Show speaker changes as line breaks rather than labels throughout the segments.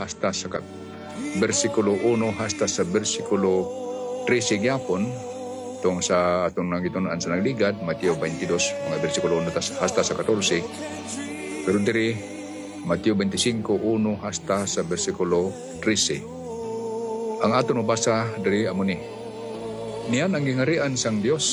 hasta sa bersikulo 1 hasta sa bersikulo 13 gyapon tong sa atong nangitunan sa nagligad, Mateo 22 mga bersikulo 1 hasta sa 14. Pero diri Mateo 25 1 hasta sa bersikulo 13. Ang aton mabasa diri amo ni: Niyan ang gingarian sang Dios,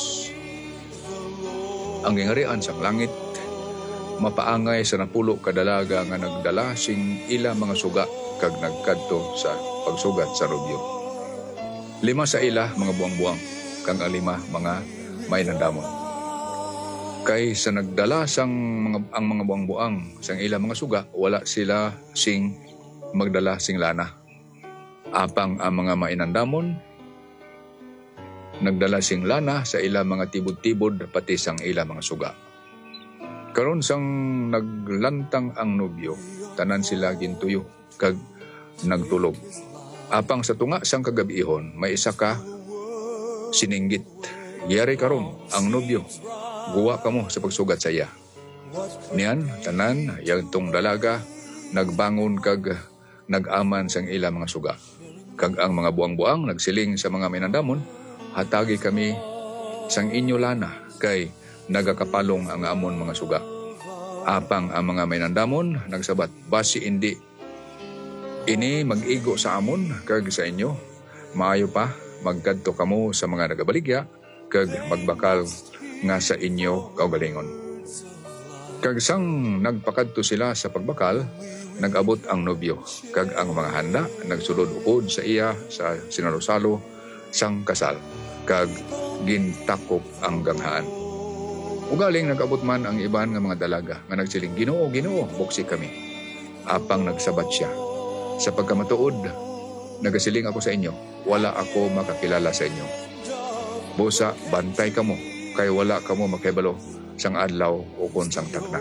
ang gingarian sang langit, mapaangay sa napulo kadalaga nga nagdala sing ila mga suga kag nagkadto sa pagsugat sa rubyo. 5 sa ila mga buang-buang, kang 5 mga may nandamon. Kay sa nagdala sang ang mga buang-buang sang ila mga suga, wala sila sing magdala sing lana. Apang ang mga mainandamon nagdala sing lana sa ila mga tibod-tibod pati sang ila mga suga. Karon sang naglantang ang nobyo, tanan sila gintuyo kag nagtulog. Apang sa tunga sang kagabihon, may isa ka sininggit. Yari karon ang nobyo, guwa kamo sa pagsugat sa iya. Niyan tanan yang tong dalaga nagbangon kag nag-aman sang ila mga suga. Kag ang mga buang-buang nagsiling sa mga minandamon, hatagi kami sang inyo lana kay nagakapalong ang amon mga suga. Apang ang mga minandamon nagsabat, basi indi ini mag-igo sa amon kag sa inyo, maayo pa magkadto kamo sa mga nagabaligya kag magbakal nga sa inyo kaugalingon. Kag sang nagpakadto sila sa pagbakal, nag-abot ang nobyo kag ang mga handa nagsulod ukod sa iya sa sinalosalo sang kasal kag gintakop ang ganghaan. Ugaling nag-abot man ang iban nga mga dalaga nga nagsiling, Ginoo, Ginoo, buksi kami. Apang nagsabat siya, sa pagkamatuod, nagasiling ako sa inyo, wala ako makakilala sa inyo. Busa, bantay kamo, kay wala kamo makibalo sang adlaw o kon sang tagna.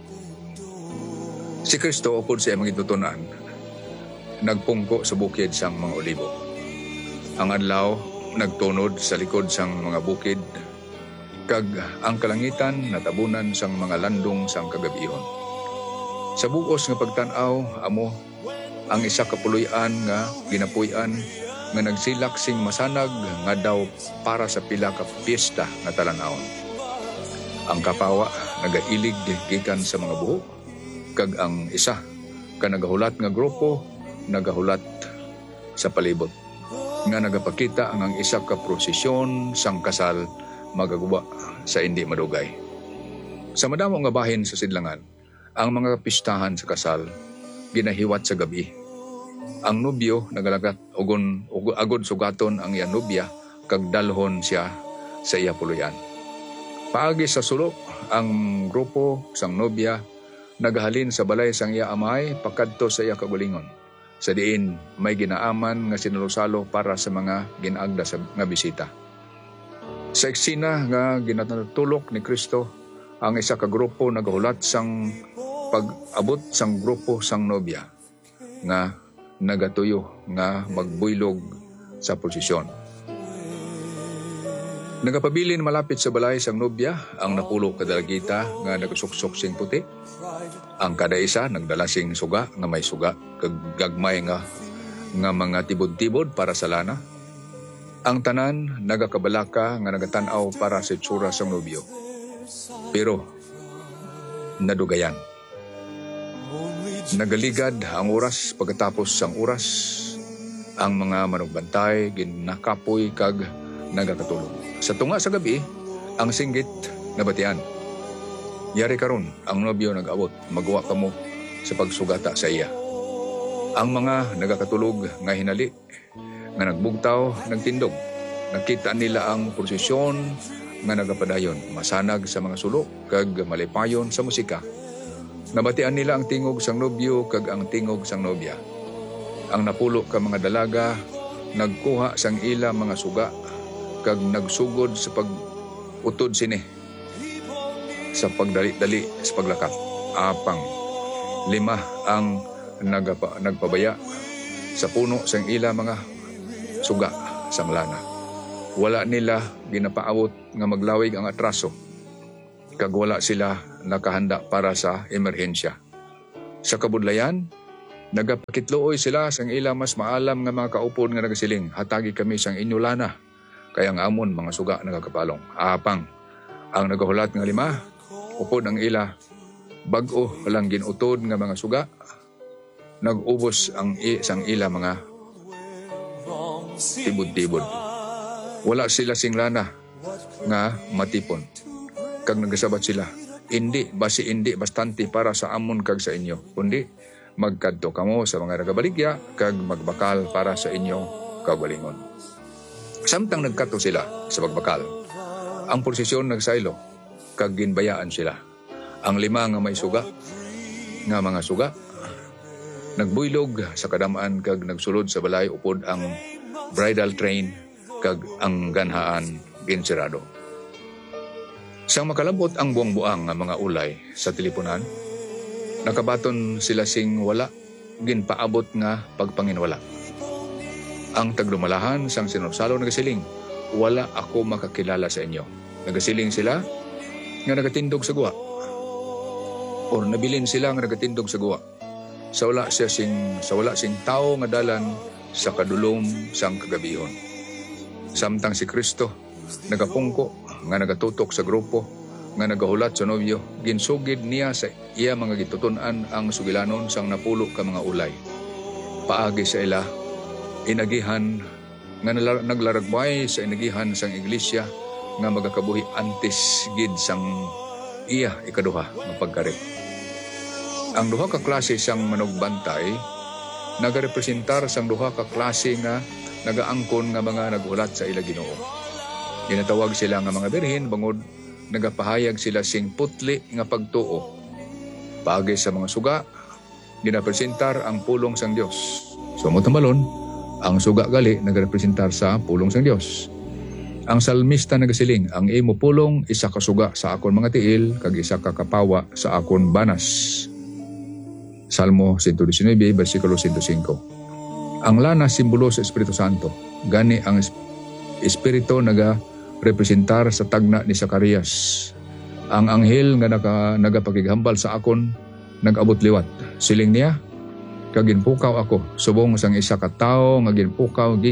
Si Kristo upod sa iyang gitutunan, nagpungko sa bukid sang mga olibo. Ang adlaw nagtunod sa likod sang mga bukid, kag ang kalangitan natabunan sang mga landong sang kagabihon. Sa buos nga pagtan-aw amo ang isa ka puloy-an nga ginapuy-an nga nagsilak sing masanag nga daw para sa pila ka piyesta nga talan-awon. Ang kapawa nagailig gikan sa mga buhok, kag ang isa ka nagahulat nga grupo nagahulat sa palibot nga nagapakita ang isa ka prosesyon sang kasal magaguba sa hindi madugay. Sa madamo nga bahin sa sidlangan, ang mga pistahan sa kasal ginahiwat sa gabi. Ang nobyo nagalagat agod sugaton ang iya nobya kag dalhon siya sa iya puluyan. Paagi sa sulok, ang grupo sang nobya nagahalin sa balay sang iya amay pakadto sa iya kagulingon. Sa diin may ginaaman nga sinulosalo para sa mga ginaagda nga bisita. Sa eksena nga ginatulok ni Kristo, ang isa ka grupo nagahulat sang pag-abot sang grupo sang nobya nga nagatuyo nga magbuylog sa posisyon. Nagapabilin malapit sa balay sang nobya ang napulo kadalagita nga nagsuksok sing puti. Ang kada isa nagdala sing suga nga may suga kag gagmay nga mga tibod-tibod para sa lana. Ang tanan nagakabalaka nga nagatanaw para sa itsura sang nobyo. Pero nadugayan. Nagaligad ang oras pagkatapos sang oras. Ang mga manugbantay ginakapoy kag nagakatulog. Sa tunga sa gabi, ang singgit nabatian. Yari karon ang nobyo nag-abot, magawa kamo sa pagsugata sa iya. Ang mga nagakatulog nga hinali nga nagbugtaw, nagtindog. Nakita nila ang prosesyon nga nagapadayon, masanag sa mga sulok kag malipayon sa musika. Nabatian nila ang tingog sang nobyo kag ang tingog sang nobya. Ang napulo ka mga dalaga nagkuha sang ila mga suga kag nagsugod sa pag-utod sini sa pagdali-dali sa paglakap. Apang 5 ang nagpabaya sa puno sang ila mga suga sang lana. Wala nila ginapaabot nga maglawig ang atraso, kag wala sila nakahanda para sa emerhensya. Sa kabudlayan, Nagapakitluoy sila sang ila mas maalam nga mga kaupod nga nagasiling, hatagi kami sang inyo lana, kaya ang amon mga suga nagakapalong. Apang, ang nagahulat nga 5, upod ang ila, bag-o lang ginutod nga mga suga, nag-ubos ang sang ila mga tibod-tibod. Wala sila sing lana nga matipon. Kag nagasabat sila, hindi bastante para sa amon kag sa inyo, kundi magkadto kamo sa mga nagabaligya kag magbakal para sa inyong kaugalingon. Samtang nagkadto sila sa pagbakal, ang prosesyon nagsaylo kag ginbayaan sila. Ang 5 nga may suga nga mga suga nagbuylog sa kadamaan kag nagsulod sa balay upod ang bridal train kag ang ganhaan ginsirado. Sang makalabot ang buang-buang nga mga ulay sa teleponan, nakabaton sila sing wala ginpaabot nga pagpanginwala. Ang tagdumalahan sang sinupsalo nagasiling, wala ako makakilala sa inyo. Nagasiling sila nga nagatindog sa guwa. O nabilin sila nga nagatindog sa guwa. Sa wala sing tao nga dalan sa kadulom sang kagabihon. Samtang si Kristo nagapungko nga nagatutok sa grupo nga nagahulat sa nobyo, ginsugid niya sa iya mga gitutunan ang sugilanon sang napulo ka mga ulay. Paagi sa ila, inagihan nga naglaragmay sa inagihan sang iglesia nga magakabuhi antes gid sang iya ikaduha nga pagkari. Ang duha ka klase sang manugbantay nagarepresentar sang duha ka klase nga nagaangkon nga mga naghulat sa ila Ginoo. Ginatawag sila nga mga birhen bangod nagapahayag sila sing putli nga pagtuo. Paagi sa mga suga, ginapresentar ang pulong sang Dios. Sumot malon, ang suga gali nagarepresentar sa pulong sang Dios. Ang salmista nagasiling, ang imo pulong isa ka suga sa akon mga tiil kag isa ka kapawa sa akon banas. Salmo 119 bersikulo 105. Ang lana simbolo sa Espiritu Santo. Gani ang Espiritu representar sa tagna ni Zacarias. Ang anghel nga nagapakighambal sa akon nag-abot liwat. Siling niya, kaginpukaw ako, subong sang isa ka tawo nga ginpukaw